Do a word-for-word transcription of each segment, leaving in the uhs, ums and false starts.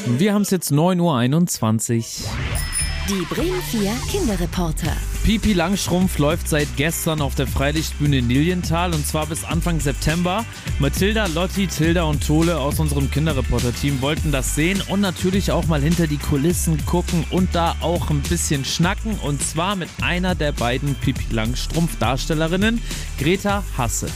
Wir haben es jetzt neun Uhr einundzwanzig. Die Bremen vier Kinderreporter. Pipi Langstrumpf läuft seit gestern auf der Freilichtbühne in Lilienthal und zwar bis Anfang September. Mathilda, Lotti, Tilda und Tole aus unserem Kinderreporter-Team wollten das sehen und natürlich auch mal hinter die Kulissen gucken und da auch ein bisschen schnacken, und zwar mit einer der beiden Pipi Langstrumpf-Darstellerinnen, Greta Hasse.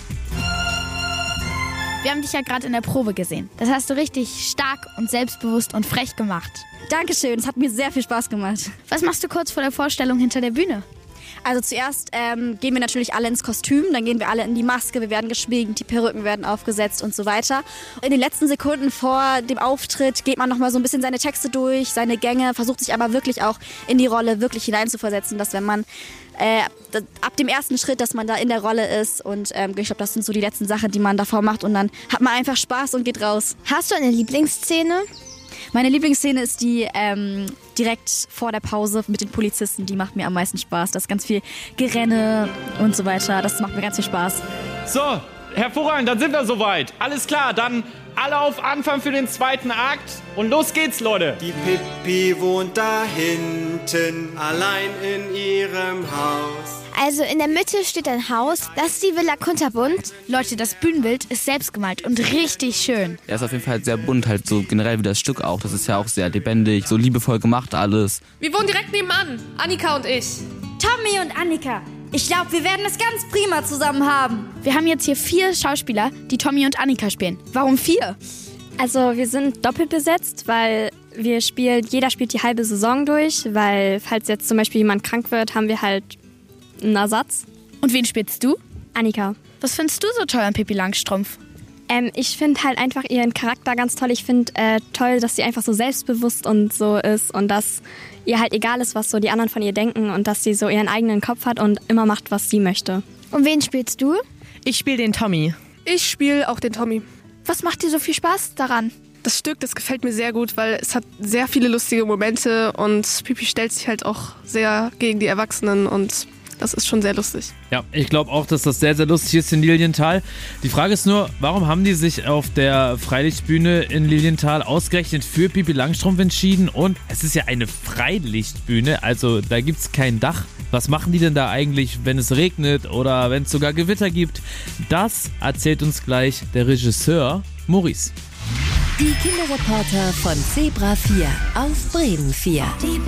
Wir haben dich ja gerade in der Probe gesehen. Das hast du richtig stark und selbstbewusst und frech gemacht. Dankeschön, es hat mir sehr viel Spaß gemacht. Was machst du kurz vor der Vorstellung hinter der Bühne? Also zuerst ähm, gehen wir natürlich alle ins Kostüm, dann gehen wir alle in die Maske, wir werden geschminkt, die Perücken werden aufgesetzt und so weiter. In den letzten Sekunden vor dem Auftritt geht man nochmal so ein bisschen seine Texte durch, seine Gänge, versucht sich aber wirklich auch in die Rolle wirklich hineinzuversetzen, dass wenn man äh, ab dem ersten Schritt, dass man da in der Rolle ist, und ähm, ich glaube, das sind so die letzten Sachen, die man davor macht, und dann hat man einfach Spaß und geht raus. Hast du eine Lieblingsszene? Meine Lieblingsszene ist die ähm, direkt vor der Pause mit den Polizisten. Die macht mir am meisten Spaß. Das ist ganz viel Gerenne und so weiter. Das macht mir ganz viel Spaß. So, hervorragend, dann sind wir soweit. Alles klar, dann alle auf Anfang für den zweiten Akt. Und los geht's, Leute. Die Pippi wohnt da hinten, allein in ihrem Haus. Also in der Mitte steht ein Haus, das ist die Villa Kunterbunt. Leute, das Bühnenbild ist selbst gemalt und richtig schön. Er ist auf jeden Fall sehr bunt, halt so generell wie das Stück auch. Das ist ja auch sehr lebendig, so liebevoll gemacht alles. Wir wohnen direkt nebenan, Annika und ich. Tommy und Annika. Ich glaube, wir werden es ganz prima zusammen haben. Wir haben jetzt hier vier Schauspieler, die Tommy und Annika spielen. Warum vier? Also wir sind doppelt besetzt, weil wir spielen, jeder spielt die halbe Saison durch, weil falls jetzt zum Beispiel jemand krank wird, haben wir halt einen Ersatz. Und wen spielst du? Annika. Was findest du so toll an Pippi Langstrumpf? Ähm, ich finde halt einfach ihren Charakter ganz toll. Ich finde äh, toll, dass sie einfach so selbstbewusst und so ist und dass ihr halt egal ist, was so die anderen von ihr denken, und dass sie so ihren eigenen Kopf hat und immer macht, was sie möchte. Und wen spielst du? Ich spiele den Tommy. Ich spiele auch den Tommy. Was macht dir so viel Spaß daran? Das Stück, das gefällt mir sehr gut, weil es hat sehr viele lustige Momente und Pipi stellt sich halt auch sehr gegen die Erwachsenen, und das ist schon sehr lustig. Ja, ich glaube auch, dass das sehr, sehr lustig ist in Lilienthal. Die Frage ist nur, warum haben die sich auf der Freilichtbühne in Lilienthal ausgerechnet für Pipi Langstrumpf entschieden? Und es ist ja eine Freilichtbühne, also da gibt es kein Dach. Was machen die denn da eigentlich, wenn es regnet oder wenn es sogar Gewitter gibt? Das erzählt uns gleich der Regisseur Maurice. Die Kinderreporter von Zebra vier auf Bremen vier.